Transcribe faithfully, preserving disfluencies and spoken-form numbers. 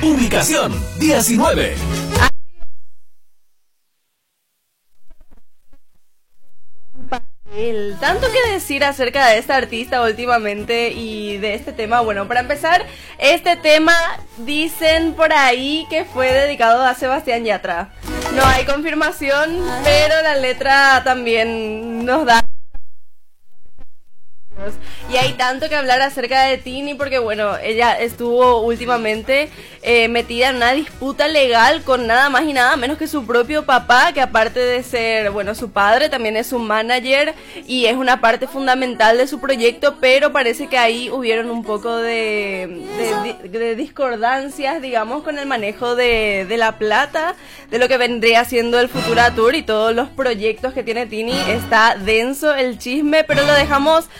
Ubicación diecinueve. El tanto que decir acerca de esta artista últimamente y de este tema. Bueno, para empezar, este tema dicen por ahí que fue dedicado a Sebastián Yatra. No hay confirmación, pero la letra también nos da. Y hay tanto que hablar acerca de Tini porque, bueno, ella estuvo últimamente eh, metida en una disputa legal con nada más y nada menos que su propio papá, que aparte de ser, bueno, su padre, también es su manager y es una parte fundamental de su proyecto, pero parece que ahí hubieron un poco de, de, de, de discordancias, digamos, con el manejo de, de la plata, de lo que vendría siendo el Futura Tour y todos los proyectos que tiene Tini. Está denso el chisme, pero lo dejamos